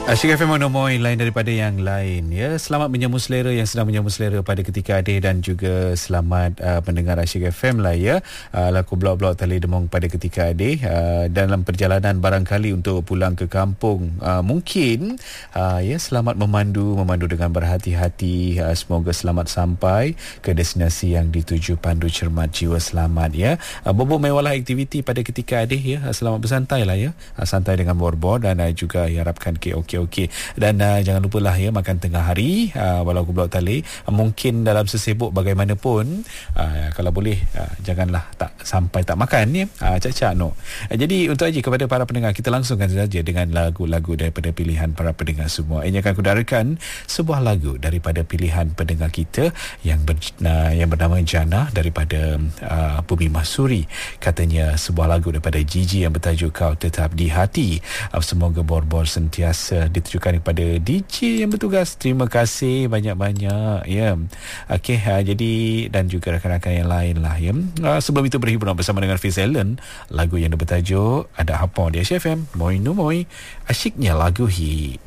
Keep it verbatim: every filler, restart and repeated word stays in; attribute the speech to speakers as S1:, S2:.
S1: Asyik F M Monomoi, lain daripada yang lain ya. Selamat menyambut selera yang sedang menyambut selera pada ketika adih, dan juga selamat uh, mendengar Asyik F M lah ya. Uh, laku blok-blok Tali Demong pada ketika adih, uh, dalam perjalanan barangkali untuk pulang ke kampung, uh, mungkin uh, ya, selamat memandu memandu dengan berhati-hati. Uh, semoga selamat sampai ke destinasi yang dituju, pandu cermat, jiwa selamat ya. Uh, bobok mewahlah aktiviti pada ketika adih ya. Uh, selamat bersantai lah ya. Uh, santai dengan borbor, dan uh, juga harapkan ke okey okey. Dan uh, jangan lupalah ya, makan tengah hari uh, walau blok tali. Uh, mungkin dalam sesibuk bagaimanapun, uh, kalau boleh uh, janganlah tak sampai tak makan ya. Uh, cak-cak no. Uh, jadi untuk aja kepada para pendengar, kita langsungkan saja dengan lagu-lagu daripada pilihan para pendengar semua. Ini akan kudarkan sebuah lagu daripada pilihan pendengar kita yang ber, uh, yang bernama Jana daripada uh, Bumi Mahsuri. Katanya sebuah lagu daripada Gigi yang bertajuk Kau Tetap di Hati. Uh, semoga bor-bor sentiasa ditujukan kepada D J yang bertugas. Terima kasih banyak-banyak ya. Okey, uh, jadi dan juga rakan-rakan yang lain lah ya. Uh, sebelum itu berhiburan bersama dengan Fiz Allen, lagu yang bertajuk Ada Apa di Asyik F M. Moi no moi, asyiknya lagu hit.